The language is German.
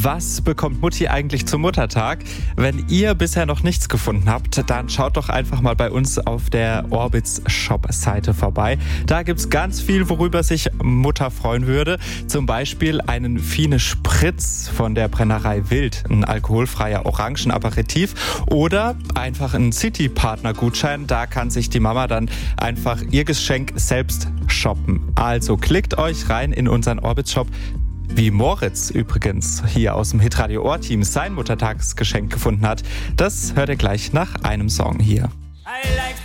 Was bekommt Mutti eigentlich zum Muttertag? Wenn ihr bisher noch nichts gefunden habt, dann schaut doch einfach mal bei uns auf der Orbitz Shop-Seite vorbei. Da gibt's ganz viel, worüber sich Mutter freuen würde. Zum Beispiel einen Fine Spritz von der Brennerei Wild, ein alkoholfreier Orangenaperitif oder einfach ein City-Partner-Gutschein. Da kann sich die Mama dann einfach ihr Geschenk selbst shoppen. Also klickt euch rein in unseren Orbitz-Shop. Wie Moritz übrigens hier aus dem Hitradio Ohr-Team sein Muttertagsgeschenk gefunden hat, das hört ihr gleich nach einem Song hier. I like